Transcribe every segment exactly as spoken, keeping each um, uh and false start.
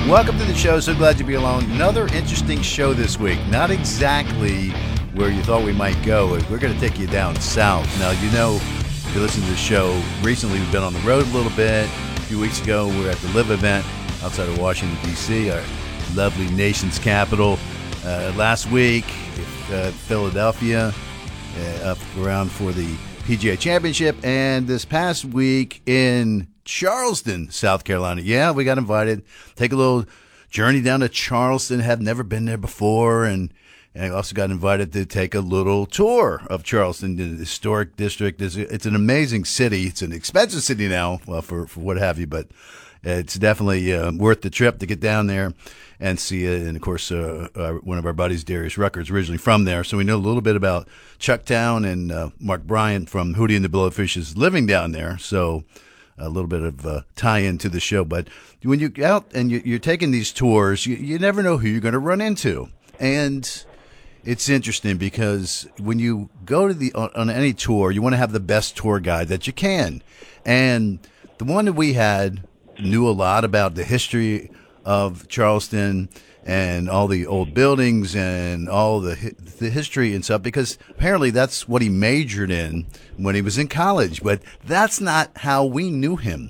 Welcome to the show. So glad to be along. Another interesting show this week. Not exactly where you thought we might go. We're going to take you down south. Now, you know, if you listen to the show, recently we've been on the road a little bit. A few weeks ago, we were at the LIVE event outside of Washington, D C, our lovely nation's capital. Uh, last week, uh, Philadelphia, uh, up around for the P G A Championship. And this past week in Charleston, South Carolina. Yeah, we got invited. Take a little journey down to Charleston. Have never been there before. And, and I also got invited to take a little tour of Charleston, the historic district. It's, it's an amazing city. It's an expensive city now, well, for, for what have you, but it's definitely uh, worth the trip to get down there and see it. And, of course, uh, uh, one of our buddies, Darius Rucker, is originally from there. So we know a little bit about Chucktown, and uh, Mark Bryant from Hootie and the Blowfish is living down there. So a little bit of uh, tie-in to the show. But when you're out and you're taking these tours, you, you never know who you're going to run into. And it's interesting because when you go to the on, on any tour, you want to have the best tour guide that you can. And the one that we had knew a lot about the history of Charleston and all the old buildings and all the the history and stuff, because apparently that's what he majored in when he was in college. But that's not how we knew him.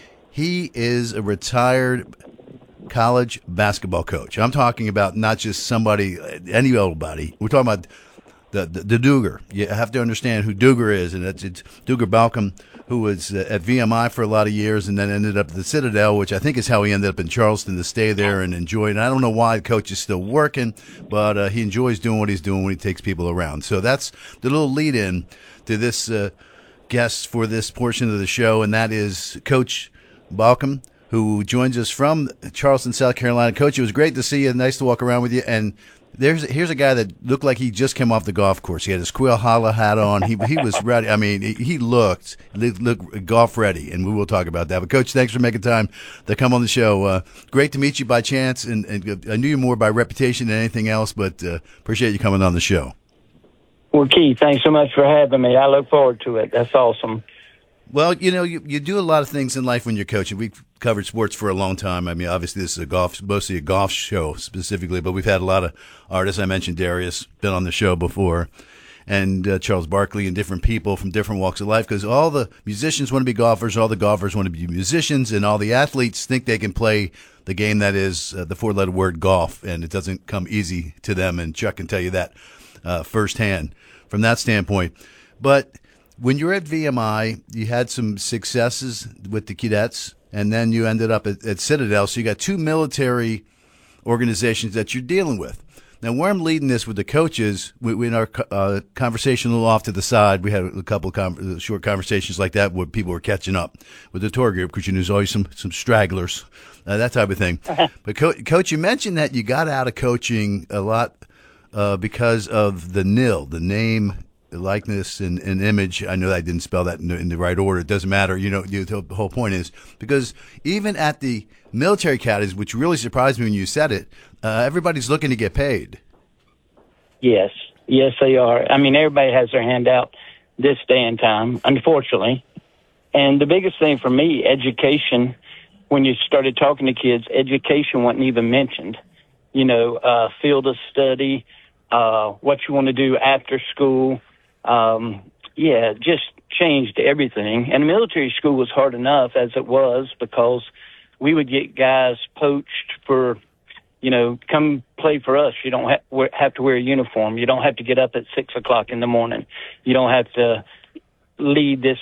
He is a retired college basketball coach. I'm talking about not just somebody, any old buddy. We're talking about the, the, the Duger. You have to understand who Duger is, and it's, it's Duger Balcom, who was at V M I for a lot of years and then ended up at the Citadel, which I think is how he ended up in Charleston to stay there and enjoy it. And I don't know why the coach is still working, but uh, he enjoys doing what he's doing when he takes people around. So that's the little lead-in to this uh, guest for this portion of the show, and that is Coach Balcom, who joins us from Charleston, South Carolina. Coach, it was great to see you. Nice to walk around with you. And There's here's a guy that looked like he just came off the golf course. He had his Quill Holla hat on. He he was ready. I mean, he, he looked looked golf ready, and we will talk about that. But Coach, thanks for making time to come on the show. Uh, great to meet you by chance, and, and I knew you more by reputation than anything else. But uh, appreciate you coming on the show. Well, Keith, thanks so much for having me. I look forward to it. That's awesome. Well, you know, you, you do a lot of things in life when you're coaching. We've covered sports for a long time. I mean, obviously this is a golf, mostly a golf show specifically, but we've had a lot of artists. I mentioned Darius, been on the show before, and uh, Charles Barkley, and different people from different walks of life, because all the musicians want to be golfers, all the golfers want to be musicians, and all the athletes think they can play the game that is uh, the four-letter word golf, and it doesn't come easy to them, and Chuck can tell you that uh, firsthand from that standpoint. But when you're at V M I, you had some successes with the cadets, and then you ended up at, at Citadel. So you got two military organizations that you're dealing with. Now, where I'm leading this with the coaches, we, we in our uh, conversation a little off to the side, we had a couple of com- short conversations like that where people were catching up with the tour group, because you know there's always some, some stragglers, uh, that type of thing. But, Co- Coach, you mentioned that you got out of coaching a lot uh, because of the N I L, the name, likeness, and, and image. I know I didn't spell that in the, in the right order. It doesn't matter. You know, you, the whole point is, because even at the military academies, which really surprised me when you said it, uh, everybody's looking to get paid. Yes. Yes, they are. I mean, everybody has their hand out this day and time, unfortunately. And the biggest thing for me, education, when you started talking to kids, education wasn't even mentioned. You know, uh, field of study, uh, what you want to do after school. Um, yeah, just changed everything. And military school was hard enough as it was, because we would get guys poached for, you know, come play for us. You don't ha- have to wear a uniform. You don't have to get up at six o'clock in the morning. You don't have to lead this